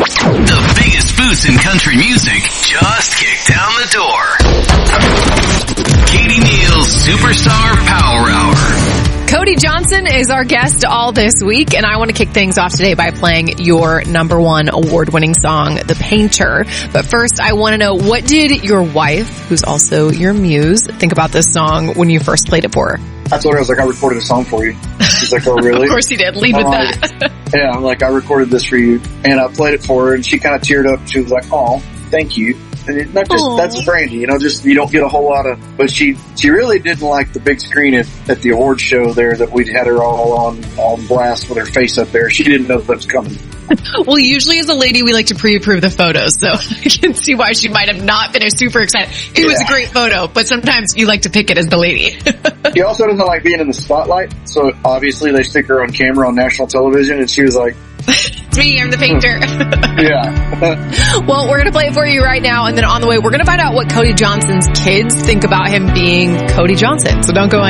The biggest boost in country music just kicked down the door. Katie Neal's Superstar Power Hour. Cody Johnson is our guest all this week, and I want to kick things off today by playing your #1 award-winning song, The Painter. But first, I want to know, what did your wife, who's also your muse, think about this song when you first played it for her? I told her, I was like, I recorded a song for you. She's like, oh, really? Of course you did. Lead with that. Yeah, I'm like, I recorded this for you. And I played it for her, and she kind of teared up. She was like, oh, thank you. And not just, that's Brandy, you know, just, you don't get a whole lot of, but she really didn't like the big screen at the awards show there that we'd had her all on blast with her face up there. She didn't know that was coming. Well, usually as a lady, we like to pre-approve the photos, so I can see why she might have not been super excited. It was a great photo, but sometimes you like to pick it as the lady. She also doesn't like being in the spotlight, so obviously they stick her on camera on national television, and she was like, it's me, I'm the painter. Yeah. Well, we're going to play it for you right now, and then on the way, we're going to find out what Cody Johnson's kids think about him being Cody Johnson, so don't go